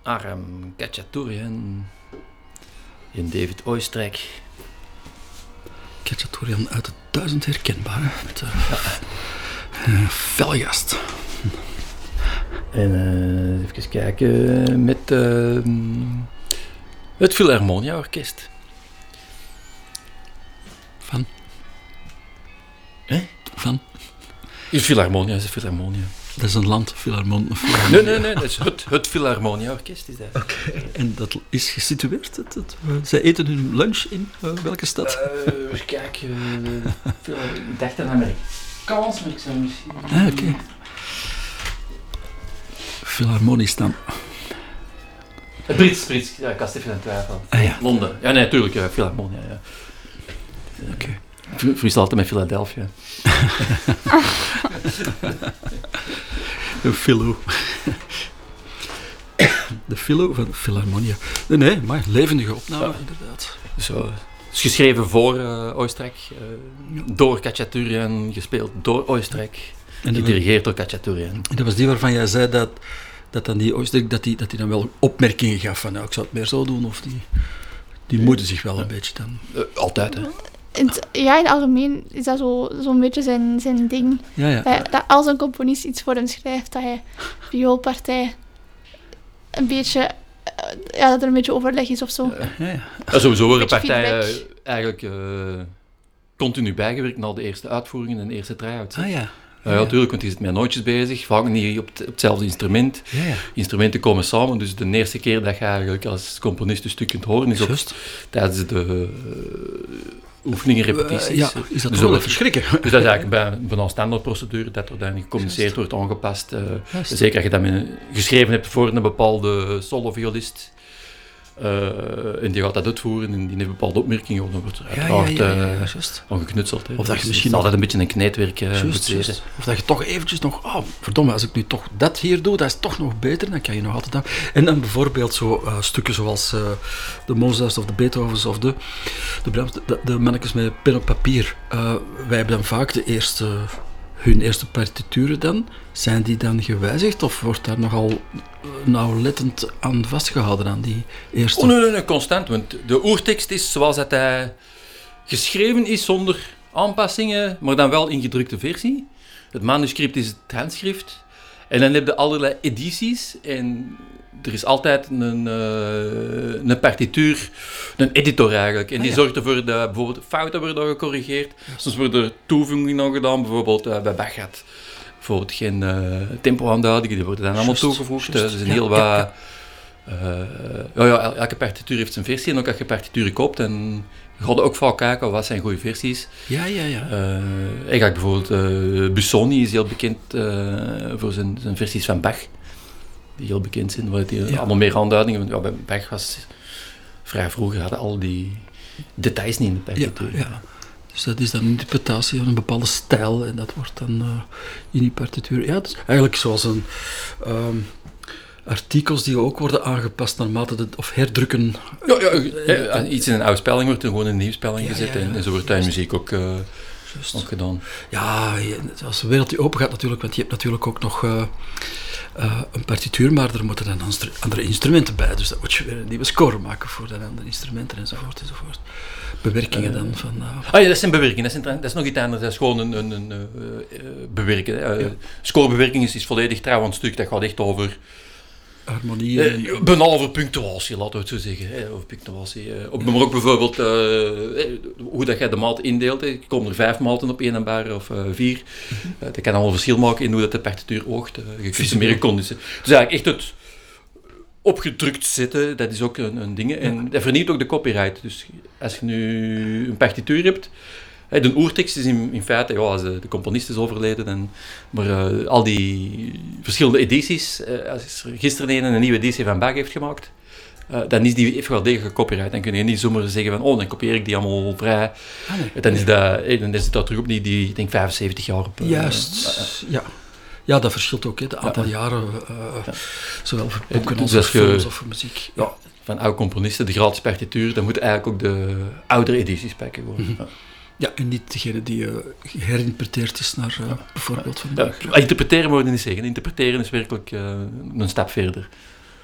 Aram Khachaturian en David Oistrakh. Khachaturian uit het 1000 herkenbaar, hè, met felgast. En even kijken met het Philharmonia Orkest. Van? Hè? Van? Het Philharmonia is een Philharmonia. Dat is een land, Philharmonia. Nee, dat is het Philharmonia Orkest is dat. Okay. En dat is gesitueerd? Zij eten hun lunch in welke stad? Even kijken. Ik dacht aan Amerikaans, maar ik zou misschien... Oké. Philharmonisch dan. Brits. Ja, ik was even aan het twijfelen. Ja. Londen. Ja, nee, natuurlijk, Philharmonia, ja. Oké. Verwissel altijd met Philadelphia. De Philo. De Philo van Philharmonia. Nee, maar levendige opname, inderdaad. Zo. Is geschreven voor Oistrakh, door Khachaturian, gespeeld door Oistrakh, gedirigeerd door Khachaturian. En dat was die waarvan jij zei dat dan die Oistrakh, dat die dan wel opmerkingen gaf van, nou, ik zou het meer zo doen, of die moeite zich wel een beetje dan... Altijd, hè. In het algemeen is dat zo'n beetje zijn ding. Ja. Dat als een componist iets voor hem schrijft, dat hij vioolpartij een beetje... dat er een beetje overleg is of zo. Sowieso worden partijen eigenlijk continu bijgewerkt na de eerste uitvoeringen en de eerste try-outs. Ja, natuurlijk, want je zit met nootjes bezig, vaak niet op hetzelfde instrument. Ja. Instrumenten komen samen, dus de eerste keer dat je eigenlijk als componist een stuk kunt horen is tijdens de oefeningen, repetities. Is dat wel verschrikken? Dus dat is eigenlijk bij een standaardprocedure dat er dan gecommuniceerd wordt, aangepast. Zeker als je dat geschreven hebt voor een bepaalde solo-violist. En die gaat dat uitvoeren en die heeft bepaalde opmerkingen. Dan wordt er uiteraard ongeknutseld. Of dat je misschien altijd een beetje een knijtwerk moet. Of dat je toch eventjes nog... verdomme, als ik nu toch dat hier doe, dat is toch nog beter. Dan kan je nog altijd aan. En dan bijvoorbeeld zo stukken zoals de Mozarts of de Beethovens of de Brahms, de mannetjes met pen op papier. Wij hebben dan vaak hun eerste partituren dan. Zijn die dan gewijzigd of wordt daar nogal nauwlettend aan vastgehouden aan die eerste? Nee, constant. Want de oertekst is zoals dat hij geschreven is, zonder aanpassingen, maar dan wel in gedrukte versie. Het manuscript is het handschrift. En dan heb je allerlei edities en er is altijd een partituur, een editor eigenlijk. En die zorgt ervoor dat bijvoorbeeld fouten worden gecorrigeerd. Soms worden er toevoegingen nog gedaan, bijvoorbeeld bij Bach had bijvoorbeeld geen tempoaanduidingen, die worden dan allemaal toegevoegd. Dus er zijn heel wat... elke partituur heeft zijn versie en ook als je partituren koopt en je gaat ook vaak kijken wat zijn goede versies. Ja. Ik ga bijvoorbeeld Busoni is heel bekend voor zijn versies van Bach, die heel bekend zijn, waar die allemaal meer aanduidingen. Want bij Bach was vrij vroeger hadden al die details niet in de partituur. Ja. Dus dat is dan een interpretatie van een bepaalde stijl en dat wordt dan in die partituur. Ja, dus eigenlijk zoals een artikels die ook worden aangepast naarmate of herdrukken. Iets in een oude spelling wordt er gewoon in een nieuwe spelling gezet en zo wordt dat in muziek ook gedaan. Ja, als de wereld die open gaat natuurlijk, want je hebt natuurlijk ook nog een partituur, maar er moeten dan andere instrumenten bij, dus dat moet je weer een nieuwe score maken voor de andere instrumenten enzovoort. Bewerkingen dan van... dat zijn bewerkingen, dat is nog iets anders, dat is gewoon een bewerken. Scorebewerking is volledig trouw aan het stuk, dat gaat echt over... harmonie. Bijna over punctuatie, laten we het zo zeggen. Over punctuatie. Maar ook bijvoorbeeld hoe dat jij de maat indeelt. Er komen er 5 maten op 1 en bar of 4. Dat kan allemaal verschil maken in hoe dat de partituur oogt. Je kunt meer conditie. Dus eigenlijk echt het opgedrukt zetten, dat is ook een ding. En dat vernieuwt ook de copyright. Dus als je nu een partituur hebt... De oertekst is in feite, als de componist is overleden, maar al die verschillende edities, als er gisteren een nieuwe editie van Bach heeft gemaakt, dan is die even wel degelijk copyright. Dan kun je niet zomaar zeggen van, dan kopieer ik die allemaal vrij. Dan is dat terug op die, ik denk 75 jaar op. Juist, ja, dat verschilt ook, hè, de aantal jaren, zowel voor boeken als voor films of voor muziek. Ja, van oude componisten, de gratis partituur, dan moet eigenlijk ook de oudere edities pakken. Ja, en niet degene die geherinterpreteerd is naar bijvoorbeeld van... Interpreteren moet je niet zeggen. Interpreteren is werkelijk een stap verder.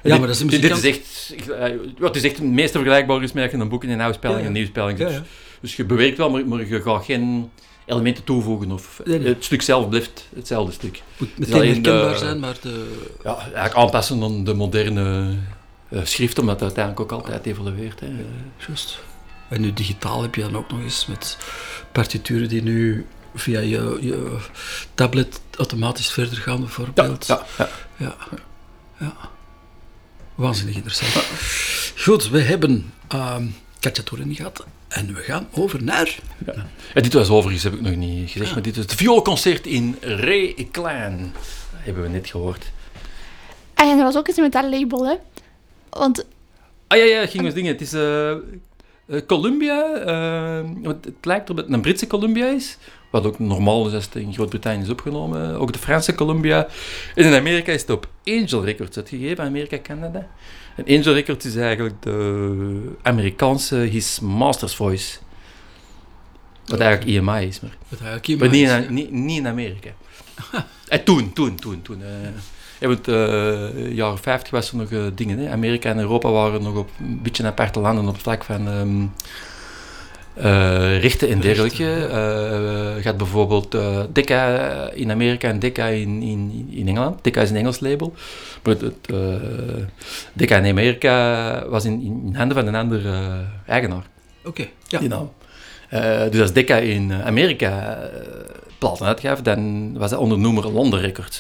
Ja, maar dat is een dit muzikant. is echt... het is echt het meeste vergelijkbaar is met een boek in een oude spelling en een nieuwe spelling. Ja, ja. Dus je bewerkt wel, maar je gaat geen elementen toevoegen. Of, Nee. Het stuk zelf blijft hetzelfde stuk. Moet Dus meteen alleen herkenbaar zijn, maar Ja, eigenlijk aanpassen aan de moderne schrift, omdat het uiteindelijk ook altijd evolueert. Hè. Juist. En nu digitaal heb je dan ook nog eens met partituren die nu via je tablet automatisch verder gaan, bijvoorbeeld. Ja. Waanzinnig interessant. Goed, we hebben Cacciatore niet gehad en we gaan over naar... En dit was overigens, heb ik nog niet gezegd, maar dit is het vioolconcert in Ré Klein. Dat hebben we net gehoord. En er was ook iets met dat label, hè. Want... Ja, het ging dus dingen. Het is Columbia, want het lijkt erop dat het een Britse Columbia is, wat ook normaal is als het in Groot-Brittannië is opgenomen. Ook de Franse Columbia. En in Amerika is het op Angel Records uitgegeven, Amerika, Canada. En Angel Records is eigenlijk de Amerikaanse His Master's Voice. Wat eigenlijk EMI is, maar niet in Amerika. Toen. Want jaren 50 was er nog dingen. Hè. Amerika en Europa waren nog op een beetje aparte landen op het vlak van rechten en dergelijke. Je had bijvoorbeeld Decca in Amerika en Decca in Engeland. Decca is een Engels label. Maar Decca in Amerika was in handen van een andere eigenaar. Oké, ja. Die naam. Dus als Decca in Amerika platen uitgaf, dan was dat onder noemer London Records.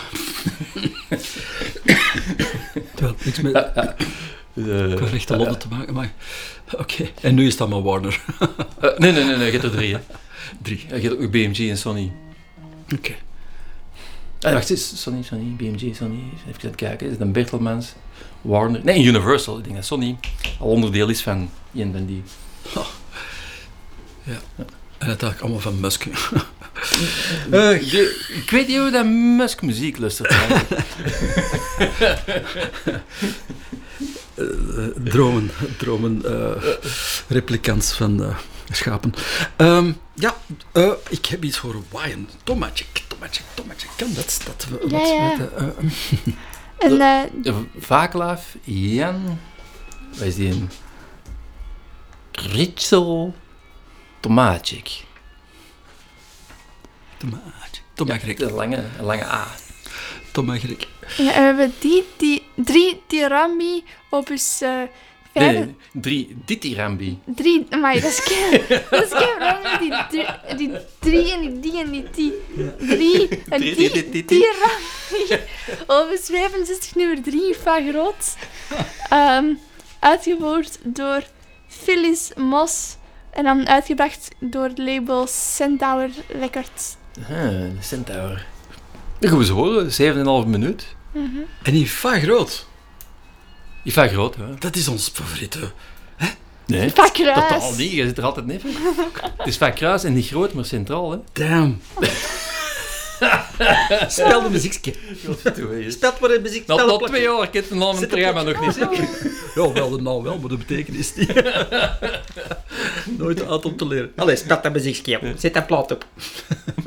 Terwijl niks met qua rechte Londen te maken, maar... Oké, en nu is het allemaal Warner. Nee, je hebt er 3, hè. 3. Je hebt ook BMG en Sony. Oké. Wacht eens, Sony, BMG, Sony. Even aan het kijken, is het een Bertelmans, Warner... Nee, Universal. Ik denk dat Sony al onderdeel is van een van die. Ja. En uiteindelijk allemaal van Musk. Ik weet niet hoe dat Musk muziek luistert. dromen replicants van schapen. Ik heb iets horen waaien. Tomacic. Kan dat? En, Vaclav, Jan... Wat is die een? Ritzel Tomacic. Tomacic. Een lange A. Tomacic. ja, en we hebben drie Tirambi opus 5. Nee, 3 Ditirambi. 3, maar dat is kei die 3 en die 3 en die Tirambi opus 65 nummer 3 van Groot. Uitgevoerd door Phyllis Moss en dan uitgebracht door het label Centaur Records. De Centaur. Dat gaan we zo horen, 7,5 minuut. En die va groot. Die van groot, hè? Dat is ons favoriete. Nee, Van Kruis. totaal niet. Je zit er altijd neven. Het is van Kruis en niet groot, maar centraal, hè? Damn. Spel de muziekje. Spel maar de muziek. Al 2 jaar, ik heb de naam van het programma nog niet. Ja, wel de naam wel, maar de betekenis niet. Nooit te oud om te leren. Allee, spel dat muziekje. Zet dat plaat op.